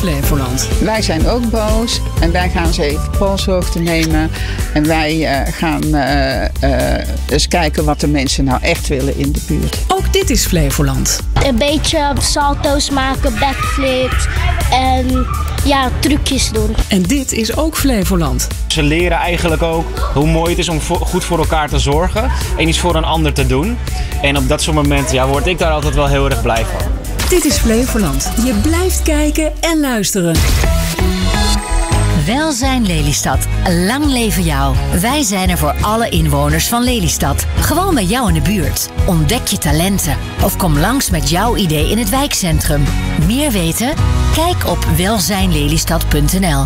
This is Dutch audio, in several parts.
Flevoland. Wij zijn ook boos en wij gaan ze even polshoogte nemen. En wij gaan eens kijken wat de mensen nou echt willen in de buurt. Ook dit is Flevoland. Een beetje salto's maken, backflips en trucjes doen. En dit is ook Flevoland. Ze leren eigenlijk ook hoe mooi het is om goed voor elkaar te zorgen en iets voor een ander te doen. En op dat soort momenten word ik daar altijd wel heel erg blij van. Dit is Flevoland. Je blijft kijken en luisteren. Welzijn Lelystad. Lang leven jou. Wij zijn er voor alle inwoners van Lelystad. Gewoon bij jou in de buurt. Ontdek je talenten. Of kom langs met jouw idee in het wijkcentrum. Meer weten? Kijk op welzijnlelystad.nl.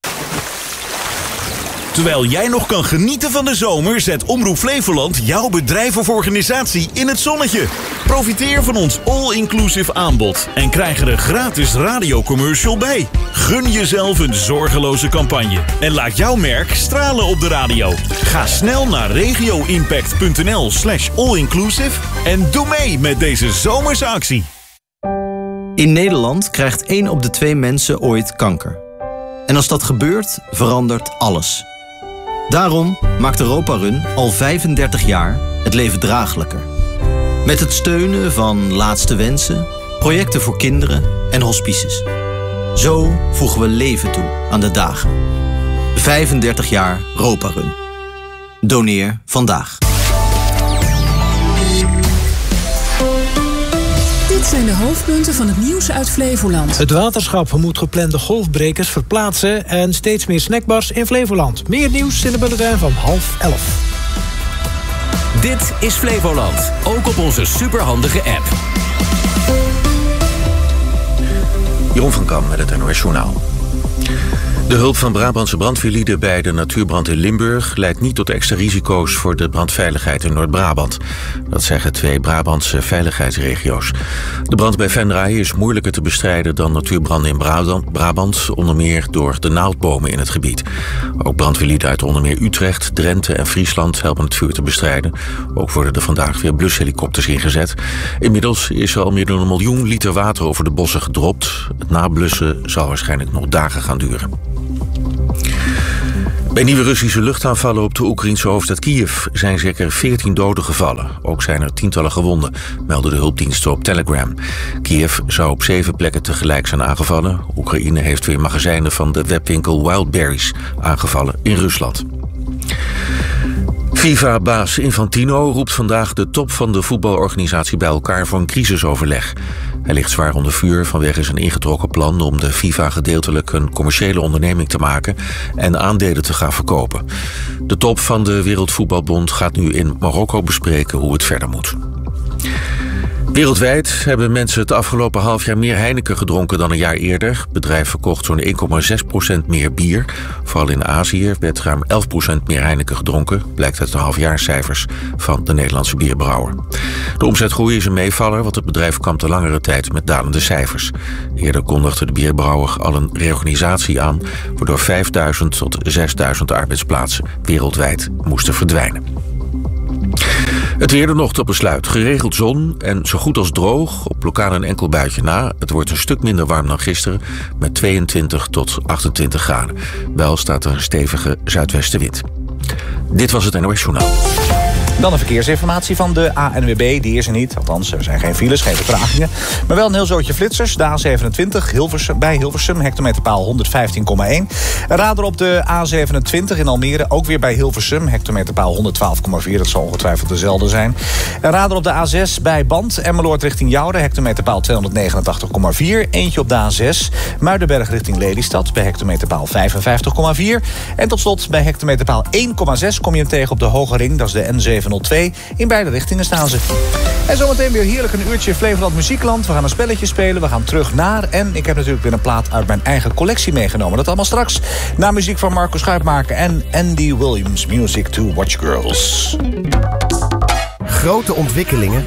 Terwijl jij nog kan genieten van de zomer, zet Omroep Flevoland jouw bedrijf of organisatie in het zonnetje. Profiteer van ons all-inclusive aanbod en krijg er een gratis radiocommercial bij. Gun jezelf een zorgeloze campagne en laat jouw merk stralen op de radio. Ga snel naar regioimpact.nl/allinclusive en doe mee met deze zomerse actie. In Nederland krijgt 1 op de 2 mensen ooit kanker. En als dat gebeurt, verandert alles. Daarom maakt Europa Run al 35 jaar het leven draaglijker. Met het steunen van Laatste Wensen, projecten voor kinderen en hospices. Zo voegen we leven toe aan de dagen. 35 jaar Europa Run. Doneer vandaag. Dit zijn de hoofdpunten van het nieuws uit Flevoland. Het waterschap moet geplande golfbrekers verplaatsen en steeds meer snackbars in Flevoland. Meer nieuws in de bulletin van 10:30. Dit is Flevoland, ook op onze superhandige app. Jeroen van Kam met het NOS Journaal. De hulp van Brabantse brandweerlieden bij de natuurbrand in Limburg leidt niet tot extra risico's voor de brandveiligheid in Noord-Brabant. Dat zeggen 2 Brabantse veiligheidsregio's. De brand bij Venray is moeilijker te bestrijden dan natuurbranden in Brabant, onder meer door de naaldbomen in het gebied. Ook brandweerlieden uit onder meer Utrecht, Drenthe en Friesland helpen het vuur te bestrijden. Ook worden er vandaag weer blushelikopters ingezet. Inmiddels is er al meer dan 1 miljoen liter water over de bossen gedropt. Het nablussen zal waarschijnlijk nog dagen gaan duren. Bij nieuwe Russische luchtaanvallen op de Oekraïense hoofdstad Kiev zijn zeker 14 doden gevallen. Ook zijn er tientallen gewonden, melden de hulpdiensten op Telegram. Kiev zou op 7 plekken tegelijk zijn aangevallen. Oekraïne heeft weer magazijnen van de webwinkel Wildberries aangevallen in Rusland. FIFA-baas Infantino roept vandaag de top van de voetbalorganisatie bij elkaar voor een crisisoverleg. Hij ligt zwaar onder vuur vanwege zijn ingetrokken plan om de FIFA gedeeltelijk een commerciële onderneming te maken en aandelen te gaan verkopen. De top van de Wereldvoetbalbond gaat nu in Marokko bespreken hoe het verder moet. Wereldwijd hebben mensen het afgelopen half jaar meer Heineken gedronken dan een jaar eerder. Het bedrijf verkocht zo'n 1,6% meer bier. Vooral in Azië werd ruim 11% meer Heineken gedronken, blijkt uit de halfjaarcijfers van de Nederlandse bierbrouwer. De omzetgroei is een meevaller, want het bedrijf kampt al langere tijd met dalende cijfers. Eerder kondigde de bierbrouwer al een reorganisatie aan, waardoor 5.000 tot 6.000 arbeidsplaatsen wereldwijd moesten verdwijnen. Het weer er nog tot besluit. Geregeld zon en zo goed als droog. Op lokaal een enkel buitje na. Het wordt een stuk minder warm dan gisteren met 22 tot 28 graden. Wel staat er een stevige zuidwestenwind. Dit was het NOS Journaal. Dan de verkeersinformatie van de ANWB. Die is er niet. Althans, er zijn geen files, geen vertragingen. Maar wel een heel zootje flitsers. De A27 bij Hilversum, hectometerpaal 115,1. Radar op de A27 in Almere, ook weer bij Hilversum, hectometerpaal 112,4. Dat zal ongetwijfeld dezelfde zijn. Radar op de A6 bij Band, Emmeloord richting Jouden, hectometerpaal 289,4. Eentje op de A6, Muidenberg richting Lelystad, bij hectometerpaal 55,4. En tot slot bij hectometerpaal 1,6 kom je hem tegen op de Hoge Ring, dat is de N702. In beide richtingen staan ze. En zometeen weer heerlijk een uurtje Flevoland Muziekland. We gaan een spelletje spelen, we gaan terug naar... en ik heb natuurlijk weer een plaat uit mijn eigen collectie meegenomen. Dat allemaal straks. Na muziek van Marco Schuitmaker en Andy Williams. Music to Watch Girls. Grote ontwikkelingen.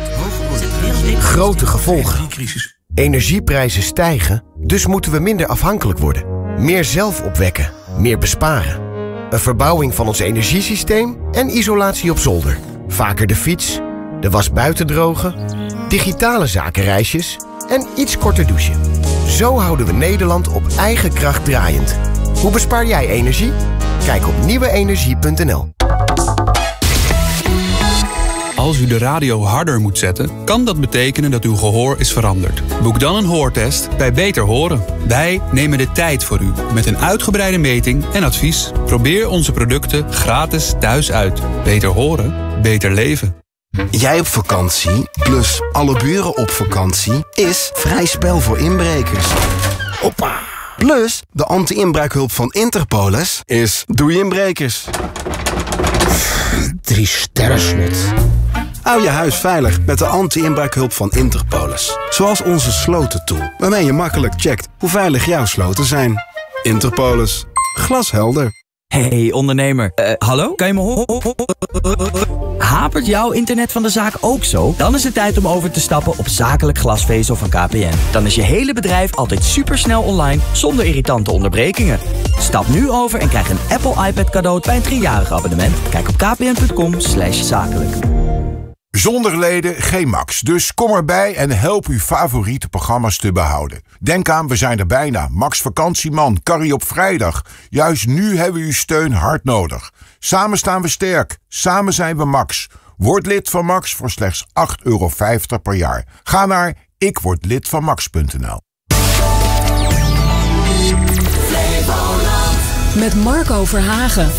Grote gevolgen. Energieprijzen stijgen, dus moeten we minder afhankelijk worden. Meer zelf opwekken, meer besparen. Een verbouwing van ons energiesysteem en isolatie op zolder. Vaker de fiets, de was buiten drogen, digitale zakenreisjes en iets korter douchen. Zo houden we Nederland op eigen kracht draaiend. Hoe bespaar jij energie? Kijk op nieuweenergie.nl. Als u de radio harder moet zetten, kan dat betekenen dat uw gehoor is veranderd. Boek dan een hoortest bij Beter Horen. Wij nemen de tijd voor u met een uitgebreide meting en advies. Probeer onze producten gratis thuis uit. Beter horen, beter leven. Jij op vakantie, plus alle buren op vakantie, is vrij spel voor inbrekers. Hoppa! Plus, de anti-inbraakhulp van Interpolis is doei inbrekers. 3 sterren slot. Hou je huis veilig met de anti-inbraakhulp van Interpolis. Zoals onze slotentool, waarmee je makkelijk checkt hoe veilig jouw sloten zijn. Interpolis. Glashelder. Hey ondernemer, hallo? Kan je me horen? Hapert jouw internet van de zaak ook zo? Dan is het tijd om over te stappen op zakelijk glasvezel van KPN. Dan is je hele bedrijf altijd supersnel online, zonder irritante onderbrekingen. Stap nu over en krijg een Apple iPad cadeau bij een 3-jarig abonnement. Kijk op kpn.com/zakelijk. Zonder leden geen Max, dus kom erbij en help uw favoriete programma's te behouden. Denk aan, we zijn er bijna. Max Vakantieman, Carrie op vrijdag. Juist nu hebben we uw steun hard nodig. Samen staan we sterk, samen zijn we Max. Word lid van Max voor slechts €8,50 per jaar. Ga naar ikwordlidvanmax.nl. Met Marco Verhagen.